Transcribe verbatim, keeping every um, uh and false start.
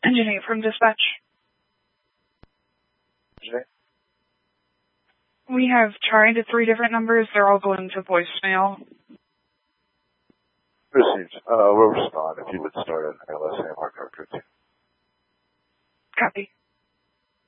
Engineer from dispatch. Engineer? We have tried three different numbers. They're all going to voicemail. Received. Uh, we'll respond if you would start an L S A M R card. Copy.